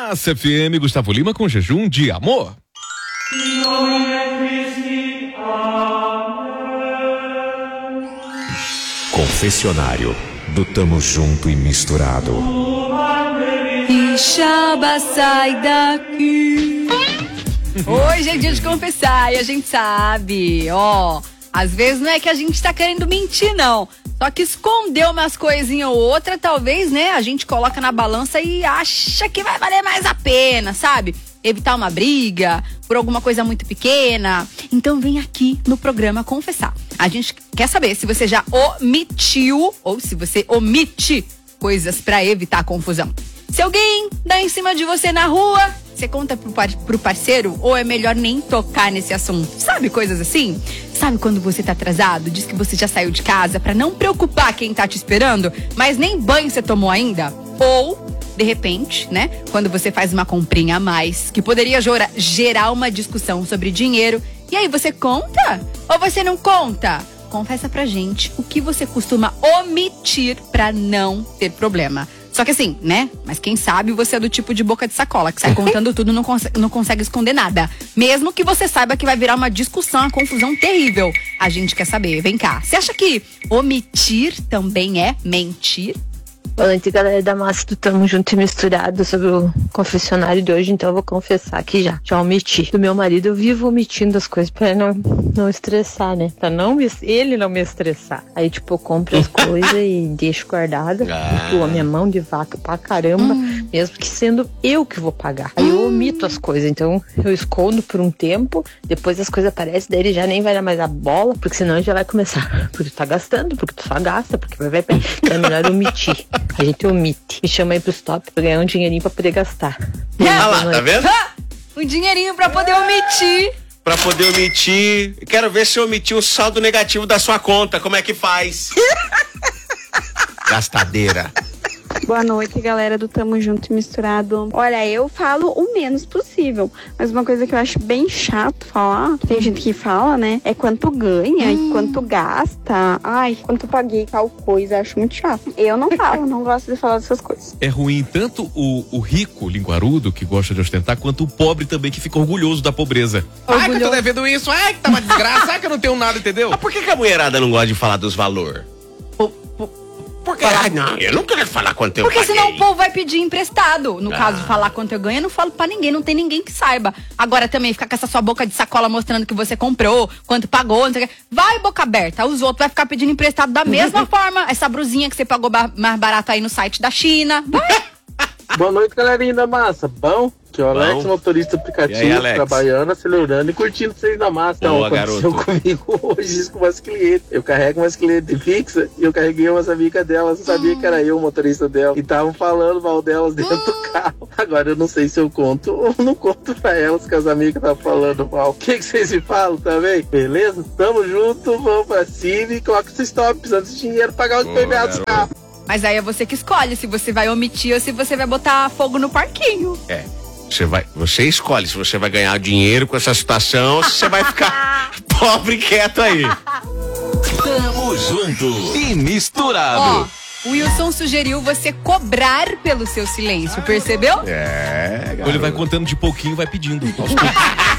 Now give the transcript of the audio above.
Massa FM, Gustavo Lima com Jejum de Amor. Confessionário do Tamo Junto e Misturado. Ixaba, sai daqui. Hoje é dia de confessar e a gente sabe, às vezes não é que a gente tá querendo mentir, não. Só que esconder umas coisinhas ou outra, talvez, né, a gente coloca na balança e acha que vai valer mais a pena, sabe? Evitar uma briga por alguma coisa muito pequena. Então vem aqui no programa confessar. A gente quer saber se você já omitiu ou se você omite coisas pra evitar confusão. Se alguém dá em cima de você na rua, você conta pro parceiro ou é melhor nem tocar nesse assunto? Sabe coisas assim? Sabe quando você tá atrasado, diz que você já saiu de casa pra não preocupar quem tá te esperando, mas nem banho você tomou ainda? Ou, de repente, né, quando você faz uma comprinha a mais, que poderia gerar uma discussão sobre dinheiro, e aí você conta? Ou você não conta? Confessa pra gente o que você costuma omitir pra não ter problema. Só que assim, né? Mas quem sabe você é do tipo de boca de sacola, que sai contando tudo e não consegue esconder nada. Mesmo que você saiba que vai virar uma discussão, uma confusão terrível. A gente quer saber, vem cá. Você acha que omitir também é mentir? Boa noite, galera da Massa do Tamo Junto e Misturado, sobre o confessionário de hoje. Então eu vou confessar que já omiti. Do meu marido, eu vivo omitindo as coisas pra não estressar, né? Pra ele não me estressar. Aí, tipo, eu compro as coisas e deixo guardada. Porque a minha mão de vaca pra caramba, mesmo que sendo eu que vou pagar. Aí eu omito as coisas, então eu escondo por um tempo, depois as coisas aparecem, daí ele já nem vai dar mais a bola, porque senão ele já vai começar. Porque tu tá gastando, porque tu só gasta, porque vai. Então é melhor omitir. A gente omite. Me chama aí pro stop pra ganhar um dinheirinho pra poder gastar. Ah lá, tá vendo? Um dinheirinho pra poder omitir. Pra poder omitir. Quero ver se eu omitir o saldo negativo da sua conta. Como é que faz? Gastadeira. Boa noite, galera do Tamo Junto e Misturado. Olha, eu falo o menos possível, mas uma coisa que eu acho bem chato falar, que tem gente que fala, né, é quanto ganha e quanto gasta. Ai, quanto paguei tal coisa, acho muito chato. Eu não falo, não gosto de falar dessas coisas. É ruim tanto o rico, linguarudo, que gosta de ostentar, quanto o pobre também, que fica orgulhoso da pobreza. Ai, que eu tô devendo isso, ai, que tá uma desgraça, ai, que eu não tenho nada, entendeu? Mas por que a mulherada não gosta de falar dos valores? Porque, não, eu não quero falar quanto eu Porque paguei. senão o povo vai pedir emprestado. No caso de falar quanto eu ganho, eu não falo pra ninguém, não tem ninguém que saiba. Agora também ficar com essa sua boca de sacola mostrando que você comprou, quanto pagou, não sei o que. Vai, boca aberta, os outros vai ficar pedindo emprestado da mesma forma. Essa brusinha que você pagou mais barato aí no site da China. Vai. Boa noite, galerinha da massa. Bom? Que é o Alex, motorista aplicativo, aí, Alex? trabalhando, acelerando e curtindo vocês da massa. Então, Boa, aconteceu garoto. comigo hoje isso com umas clientes. Eu carrego umas clientes fixa e eu carreguei umas amigas delas, não sabia que era eu o motorista dela. E estavam falando mal delas dentro do carro. Agora eu não sei se eu conto ou não conto pra elas que as amigas estavam falando mal. O que vocês me falam também? Beleza? Tamo junto, vamos pra cima e coloca esse stop, precisando de dinheiro pra pagar os PVA dos carros. Mas aí é você que escolhe se você vai omitir ou se você vai botar fogo no parquinho. Você escolhe se você vai ganhar dinheiro com essa situação ou se você vai ficar pobre quieto aí. Tamo Junto e Misturado. O Wilson sugeriu você cobrar pelo seu silêncio, percebeu? É, Ou ele vai contando de pouquinho, vai pedindo. Aos poucos.